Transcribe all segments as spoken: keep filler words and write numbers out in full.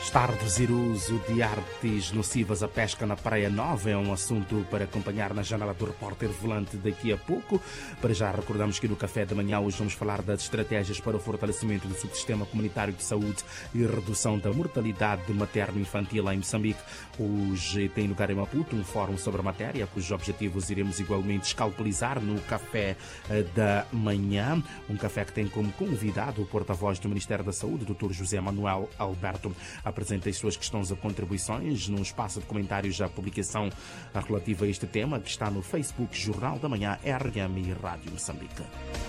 Está a reduzir o uso de artes nocivas à pesca na Praia Nova. É um assunto para acompanhar na janela do repórter volante daqui a pouco. Para já recordamos que no café da manhã hoje vamos falar das estratégias para o fortalecimento do subsistema comunitário de saúde e redução da mortalidade materno-infantil em Moçambique. Hoje tem lugar em Maputo um fórum sobre a matéria, cujos objetivos iremos igualmente escalpelizar no café da manhã. Um café que tem como convidado o porta-voz do Ministério da Saúde, doutor José Manuel Alberto. Apresenta as suas questões ou contribuições num espaço de comentários à publicação relativa a este tema que está no Facebook Jornal da Manhã R M e Rádio Moçambique.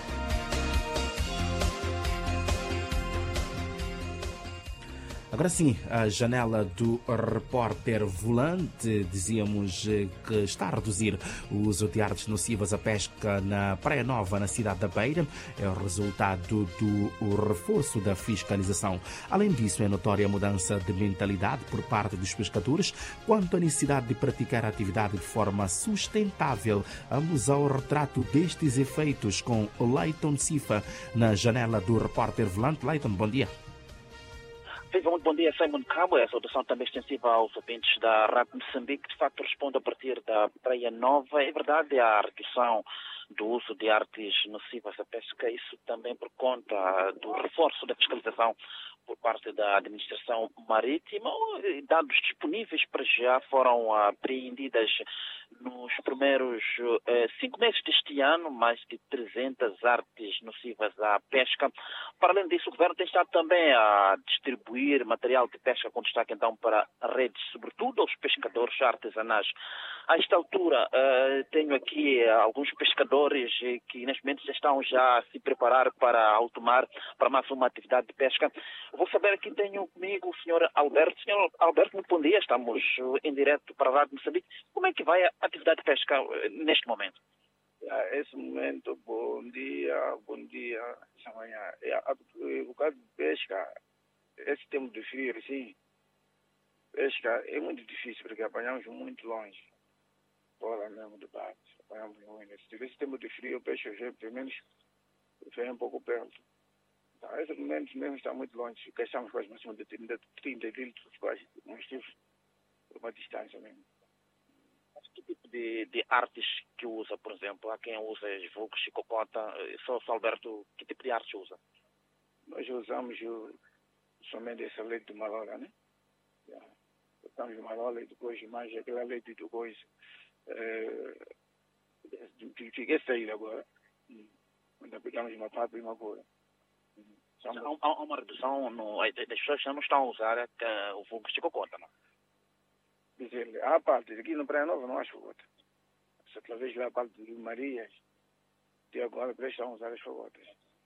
Agora sim, a janela do repórter volante, dizíamos que está a reduzir o uso de artes nocivas à pesca na Praia Nova, na cidade da Beira. É o resultado do reforço da fiscalização. Além disso, é notória a mudança de mentalidade por parte dos pescadores quanto à necessidade de praticar a atividade de forma sustentável. Vamos ao retrato destes efeitos com Leiton Cifa na janela do repórter volante. Leiton, bom dia. Muito bom dia, Simon Cabo. A saudação também extensiva aos ouvintes da Rádio Moçambique. De facto, respondo a partir da Praia Nova. É verdade, a redução do uso de artes nocivas à pesca, isso também por conta do reforço da fiscalização por parte da administração marítima. Dados disponíveis para já foram apreendidas nos primeiros eh, cinco meses deste ano, mais de trezentas artes nocivas à pesca. Para além disso, o governo tem estado também a distribuir material de pesca com destaque então para redes, sobretudo aos pescadores artesanais. A esta altura, eh, tenho aqui alguns pescadores que neste momento já estão já a se preparar para alto mar, para mais uma atividade de pesca. Vou saber aqui, tenho comigo o senhor Alberto. senhor Alberto, muito bom dia. Estamos em direto para a Rádio Moçambique. Como é que vai a atividade de pesca neste momento? Nesse momento, bom dia, bom dia, essa manhã. O caso de pesca, esse tempo de frio, sim, pesca é muito difícil, porque apanhamos muito longe, fora mesmo do barco, apanhamos muito. Se tivesse tempo de frio, o peixe já, pelo menos, vem um pouco perto. Então, esse momento mesmo está muito longe, porque estamos quase máximo de trinta quilômetros, quase, nós temos uma distância mesmo. Que tipo de, de artes que usa, por exemplo? Há quem usa vulgo, chicocota. Só o Alberto, que tipo de arte usa? Nós usamos o, somente essa leite de malola, né? Já. Usamos malola e depois mais aquela leite de coisa. Fiquei sair agora. Quando pegamos uma papa e uma boa. Há, há uma redução, no, as pessoas já não estão a usar é, o vulgo chicocota, não? Dizer, há parte, aqui na Praia Nova não há fagotas. Só que talvez lá a parte de Marias, de agora estão a usar as fagotas.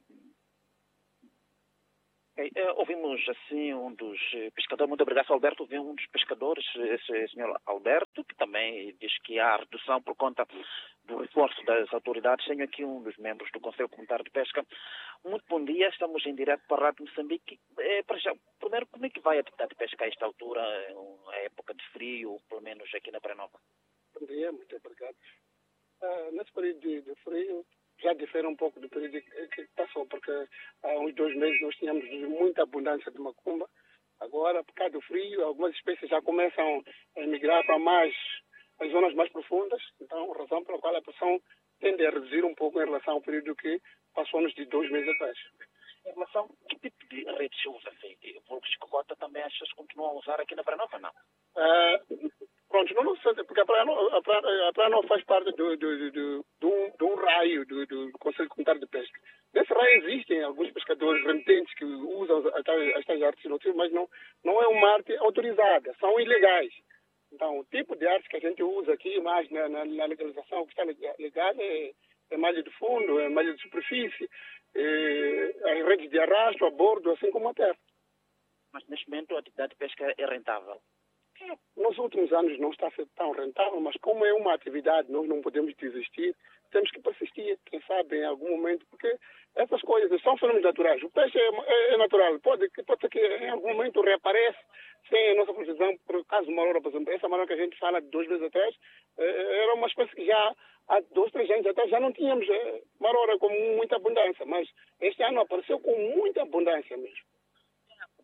Okay. Uh, ouvimos assim um dos pescadores, muito obrigado, Alberto, ouvimos um dos pescadores, esse senhor Alberto, que também diz que há redução por conta do reforço das autoridades. Tenho aqui um dos membros do Conselho Comunitário de Pesca. Muito bom dia, estamos em direto para a Rádio Moçambique. É, para já, primeiro, como é que vai a atividade de pesca a esta altura, a época de frio, pelo menos aqui na Praia Nova? Bom dia, muito obrigado. Uh, nesse período de, de frio, já difere um pouco do período que, que passou, porque há uns dois meses nós tínhamos muita abundância de macumba. Agora, por causa do frio, algumas espécies já começam a migrar para mais as zonas mais profundas. Então, a razão pela qual a pressão tende a reduzir um pouco em relação ao período que passou-nos de dois meses atrás. Em relação a que tipo de redes usa-se? O vulgo de chicocota também as pessoas continuam a usar aqui na Praia Nova, não? Uh, pronto, não, não sei, porque a Praia Nova, a Praia, a Praia Nova faz parte do, do, do, do, de, um, de um raio do, do Conselho Comunitário de Pesca. Nesse raio existem alguns pescadores remitentes que usam estas artes notivas, mas não, não é uma arte autorizada, são ilegais. Então, o tipo de arte que a gente usa aqui, mais na, na, na legalização que está legal, é, é malha de fundo, é malha de superfície, é, as redes de arrasto, a bordo, assim como a terra. Mas neste momento a atividade de pesca é rentável? Nos últimos anos não está a ser tão rentável, mas como é uma atividade, nós não podemos desistir, temos que persistir, quem sabe, em algum momento, porque essas coisas são fenômenos naturais. O peixe é, é, é natural, pode, pode ser que em algum momento reapareça sem a nossa precisão. Por caso de Malora, por exemplo, essa Malora que a gente fala de dois meses atrás, era uma espécie que já há dois, três anos atrás já não tínhamos Malora com muita abundância, mas este ano apareceu com muita abundância mesmo. Tem havido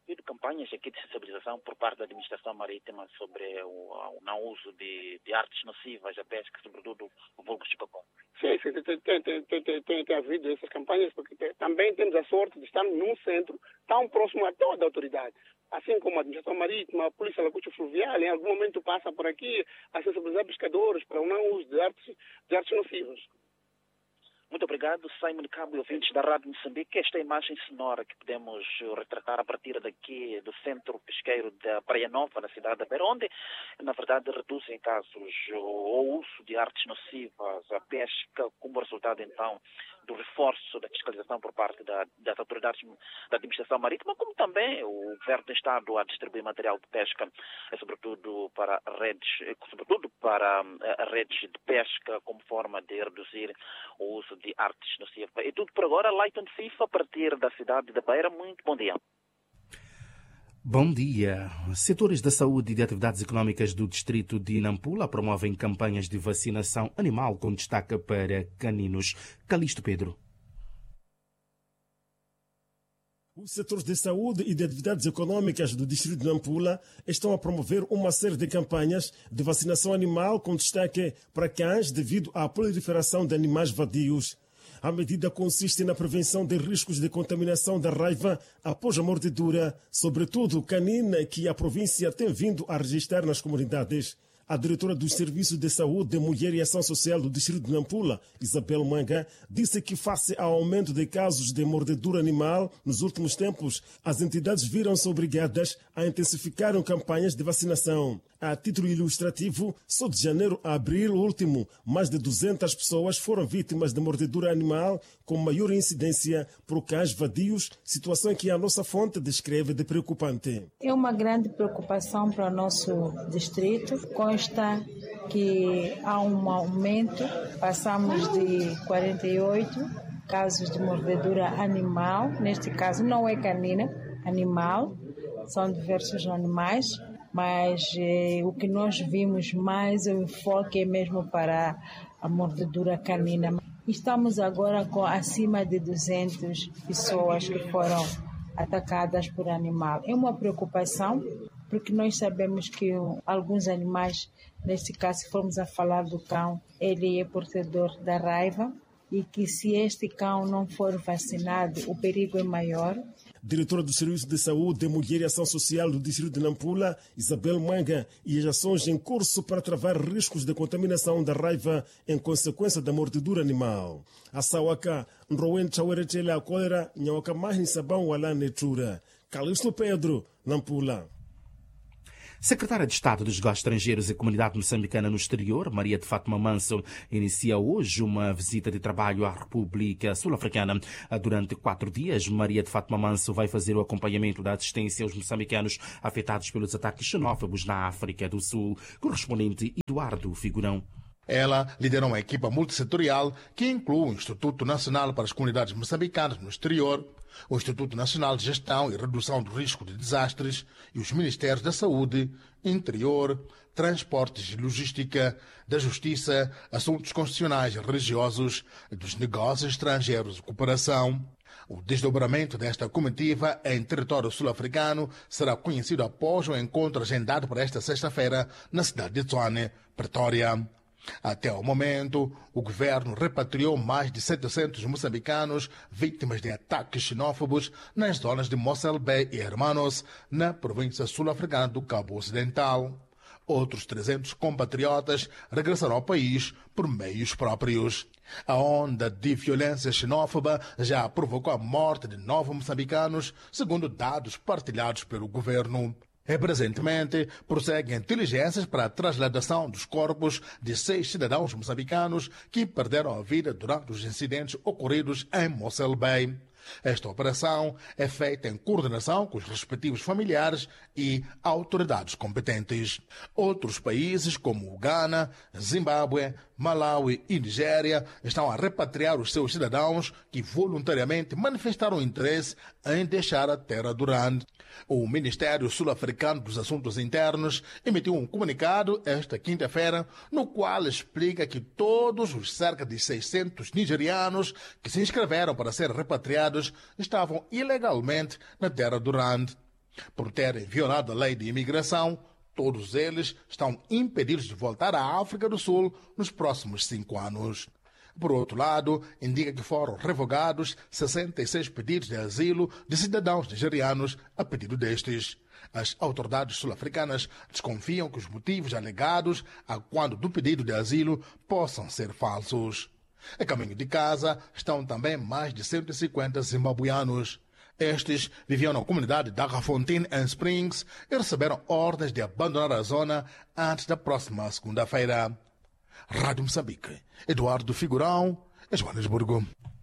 campanhas aqui de sensibilização por parte da administração marítima sobre o, o não uso de, de artes nocivas à pesca, sobretudo o vulgo chupacó. Sim, sim, tem, tem, tem, tem, tem, tem, tem havido essas campanhas, porque tem, também temos a sorte de estar num centro tão próximo a toda a autoridade. Assim como a administração marítima, a polícia lacustre fluvial, em algum momento passa por aqui a sensibilizar pescadores para o não uso de artes, de artes nocivas. Muito obrigado, Simon Cabo e ouvintes da Rádio Moçambique. Esta imagem sonora que podemos retratar a partir daqui do centro pesqueiro da Praia Nova, na cidade da Beira, onde, na verdade, reduzem casos o uso de artes nocivas, a pesca, como resultado, então, do reforço da fiscalização por parte da, das autoridades da administração marítima, como também o governo do Estado a distribuir material de pesca, sobretudo para redes, sobretudo para redes de pesca, como forma de reduzir o uso de artes nocivas. E tudo por agora, Leighton FIFA, a partir da cidade da Beira. Muito bom dia. Bom dia. Setores da saúde e de atividades económicas do distrito de Nampula promovem campanhas de vacinação animal com destaque para caninos. Calixto Pedro. Os setores de saúde e de atividades econômicas do distrito de Nampula estão a promover uma série de campanhas de vacinação animal com destaque para cães devido à proliferação de animais vadios. A medida consiste na prevenção de riscos de contaminação da raiva após a mordedura, sobretudo canina, que a província tem vindo a registrar nas comunidades. A diretora dos Serviços de Saúde de Mulher e Ação Social do distrito de Nampula, Isabel Manga, disse que, face ao aumento de casos de mordedura animal nos últimos tempos, as entidades viram-se obrigadas a intensificar campanhas de vacinação. A título ilustrativo, só de janeiro a abril último, mais de duzentas pessoas foram vítimas de mordedura animal com maior incidência por cães vadios, situação que a nossa fonte descreve de preocupante. É uma grande preocupação para o nosso distrito. Consta que há um aumento, passamos de quarenta e oito casos de mordedura animal, neste caso não é canina, animal, são diversos animais. Mas eh, o que nós vimos mais, o enfoque é mesmo para a mordedura canina. Estamos agora com acima de duzentas pessoas que foram atacadas por animal. É uma preocupação, porque nós sabemos que alguns animais, neste caso, se formos a falar do cão, ele é portador da raiva e que se este cão não for vacinado, o perigo é maior. Diretora do Serviço de Saúde de Mulher e Ação Social do distrito de Nampula, Isabel Manga, e as ações em curso para travar riscos de contaminação da raiva em consequência da mordedura animal. A Sawaka, Nrowen Chaweretela, a cólera, Nhawaka Mahni Sabão, Wala Netura. Calixto Pedro, Nampula. Secretária de Estado dos Negócios Estrangeiros e Comunidade Moçambicana no Exterior, Maria de Fátima Manso, inicia hoje uma visita de trabalho à República Sul-Africana. Durante quatro dias, Maria de Fátima Manso vai fazer o acompanhamento da assistência aos moçambicanos afetados pelos ataques xenófobos na África do Sul. Correspondente Eduardo Figurão. Ela lidera uma equipa multissetorial que inclui o Instituto Nacional para as Comunidades Moçambicanas no Exterior, o Instituto Nacional de Gestão e Redução do Risco de Desastres e os Ministérios da Saúde, Interior, Transportes e Logística, da Justiça, Assuntos Constitucionais e Religiosos, dos Negócios Estrangeiros e Cooperação. O desdobramento desta comitiva em território sul-africano será conhecido após o encontro agendado para esta sexta-feira na cidade de Tshwane, Pretória. Até o momento, o governo repatriou mais de setecentos moçambicanos vítimas de ataques xenófobos nas zonas de Mossel Bay e Hermanos, na província sul-africana do Cabo Ocidental. Outros trezentos compatriotas regressaram ao país por meios próprios. A onda de violência xenófoba já provocou a morte de nove moçambicanos, segundo dados partilhados pelo governo. E, presentemente, prosseguem inteligências para a trasladação dos corpos de seis cidadãos moçambicanos que perderam a vida durante os incidentes ocorridos em Mossel Bay. Esta operação é feita em coordenação com os respectivos familiares e autoridades competentes. Outros países, como o Ghana, Zimbábue, Malawi e Nigéria, estão a repatriar os seus cidadãos que voluntariamente manifestaram interesse em deixar a terra durante. O Ministério Sul-Africano dos Assuntos Internos emitiu um comunicado esta quinta-feira, no qual explica que todos os cerca de seiscentos nigerianos que se inscreveram para ser repatriados estavam ilegalmente na terra durante. Por terem violado a lei de imigração, todos eles estão impedidos de voltar à África do Sul nos próximos cinco anos. Por outro lado, indica que foram revogados sessenta e seis pedidos de asilo de cidadãos nigerianos a pedido destes. As autoridades sul-africanas desconfiam que os motivos alegados a quando do pedido de asilo possam ser falsos. A caminho de casa estão também mais de cento e cinquenta zimbabuianos. Estes viviam na comunidade de Agafontein em Springs e receberam ordens de abandonar a zona antes da próxima segunda-feira. Rádio Moçambique, Eduardo Figurão, Joanesburgo.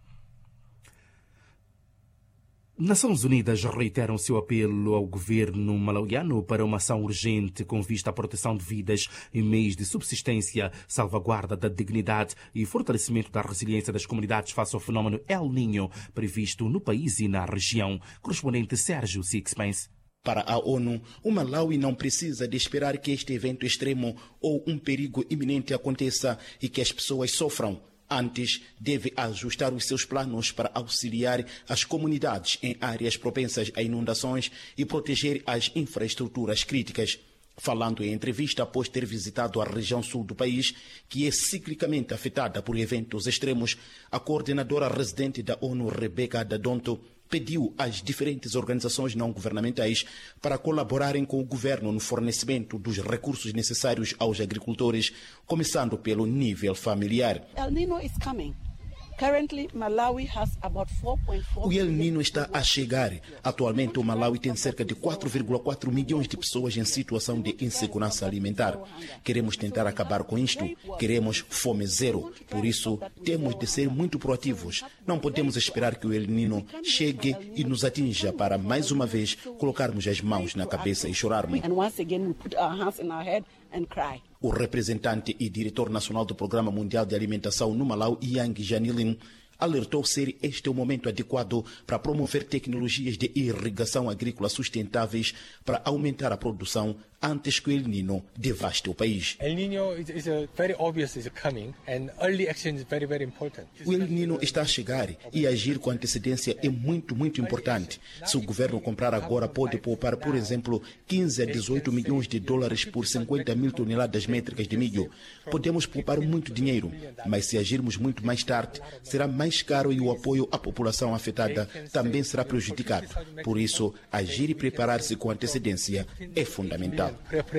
Nações Unidas reiteram seu apelo ao governo malauiano para uma ação urgente com vista à proteção de vidas em meios de subsistência, salvaguarda da dignidade e fortalecimento da resiliência das comunidades face ao fenómeno El Niño previsto no país e na região. Correspondente Sérgio Sixpence. Para a ONU, o Malawi não precisa de esperar que este evento extremo ou um perigo iminente aconteça e que as pessoas sofram. Antes, deve ajustar os seus planos para auxiliar as comunidades em áreas propensas a inundações e proteger as infraestruturas críticas. Falando em entrevista após ter visitado a região sul do país, que é ciclicamente afetada por eventos extremos, a coordenadora residente da ONU, Rebecca Dadonto, pediu às diferentes organizações não governamentais para colaborarem com o governo no fornecimento dos recursos necessários aos agricultores, começando pelo nível familiar. El Niño is coming. Currently, Malawi has about four point four O El Niño está a chegar. Atualmente, o Malawi tem cerca de quatro vírgula quatro milhões de pessoas em situação de insegurança alimentar. Queremos tentar acabar com isto. Queremos fome zero. Por isso, temos de ser muito proativos. Não podemos esperar que o El Niño chegue e nos atinja para, mais uma vez, colocarmos as mãos na cabeça e chorarmos. And once again, we put our hands in our head and cry. O representante e diretor nacional do Programa Mundial de Alimentação no Malawi, Yang Janilin, alertou ser este o momento adequado para promover tecnologias de irrigação agrícola sustentáveis para aumentar a produção antes que o El Niño devaste o país. El Niño is, is a very obvious is coming and early action is very very important. O El Niño está a chegar e agir com antecedência é muito, muito importante. Se o governo comprar agora, pode poupar, por exemplo, quinze a dezoito milhões de dólares por cinquenta mil toneladas métricas de milho. Podemos poupar muito dinheiro, mas se agirmos muito mais tarde, será mais caro e o apoio à população afetada também será prejudicado. Por isso, agir e preparar-se com antecedência é fundamental.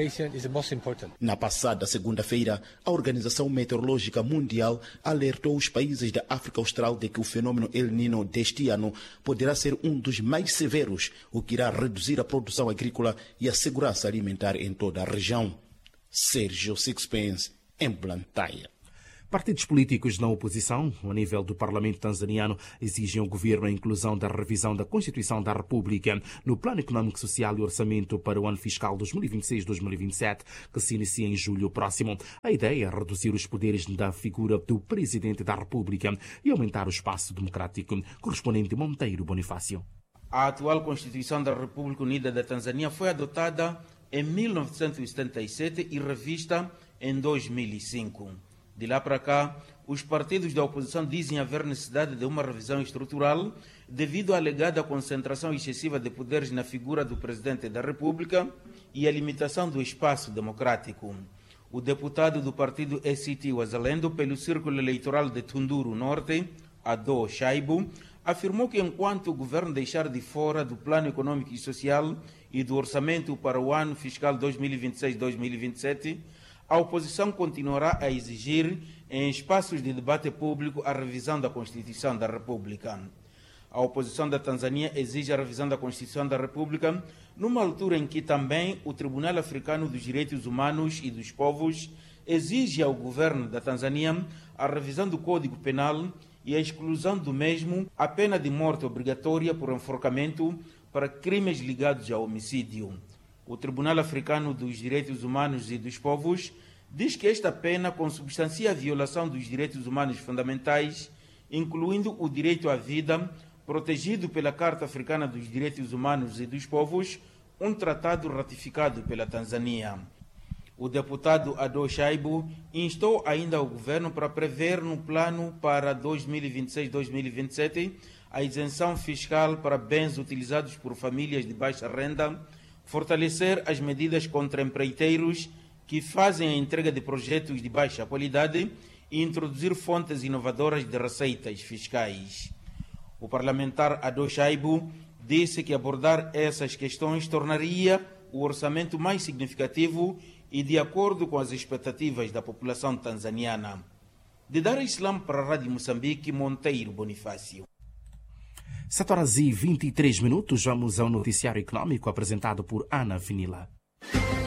Na passada segunda-feira, a Organização Meteorológica Mundial alertou os países da África Austral de que o fenômeno El Niño deste ano poderá ser um dos mais severos, o que irá reduzir a produção agrícola e a segurança alimentar em toda a região. Sérgio Sixpence, em Blantyre. Partidos políticos na oposição, a nível do Parlamento tanzaniano, exigem ao governo a inclusão da revisão da Constituição da República no Plano Econômico, Social e Orçamento para o ano fiscal dois mil e vinte e seis a dois mil e vinte e sete, que se inicia em julho próximo. A ideia é reduzir os poderes da figura do Presidente da República e aumentar o espaço democrático. Correspondente Monteiro Bonifácio. A atual Constituição da República Unida da Tanzânia foi adotada em mil novecentos e setenta e sete e revista em dois mil e cinco. De lá para cá, os partidos da oposição dizem haver necessidade de uma revisão estrutural devido à alegada concentração excessiva de poderes na figura do Presidente da República e a limitação do espaço democrático. O deputado do partido A C T Wazalendo pelo Círculo Eleitoral de Tunduru Norte, Ado Shaibu, afirmou que enquanto o governo deixar de fora do Plano Econômico e Social e do Orçamento para o ano fiscal dois mil e vinte e seis a dois mil e vinte e sete, a oposição continuará a exigir, em espaços de debate público, a revisão da Constituição da República. A oposição da Tanzânia exige a revisão da Constituição da República numa altura em que também o Tribunal Africano dos Direitos Humanos e dos Povos exige ao governo da Tanzânia a revisão do Código Penal e a exclusão do mesmo a pena de morte obrigatória por enforcamento para crimes ligados ao homicídio. O Tribunal Africano dos Direitos Humanos e dos Povos diz que esta pena consubstancia a violação dos direitos humanos fundamentais, incluindo o direito à vida, protegido pela Carta Africana dos Direitos Humanos e dos Povos, um tratado ratificado pela Tanzânia. O deputado Ado Shaibu instou ainda o governo para prever no plano para dois mil e vinte e seis a dois mil e vinte e sete a isenção fiscal para bens utilizados por famílias de baixa renda, fortalecer as medidas contra empreiteiros que fazem a entrega de projetos de baixa qualidade e introduzir fontes inovadoras de receitas fiscais. O parlamentar Ado Shaibu disse que abordar essas questões tornaria o orçamento mais significativo e de acordo com as expectativas da população tanzaniana. De Dar Islam para a Rádio Moçambique, Monteiro Bonifácio. sete horas e vinte e três minutos, vamos ao noticiário econômico apresentado por Ana Vinila.